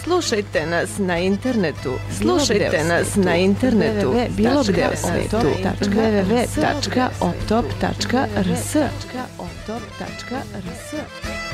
Slušajte nas na internetu. Slušajte nas na internetu. Bilo gde u svetu. www.otop.rs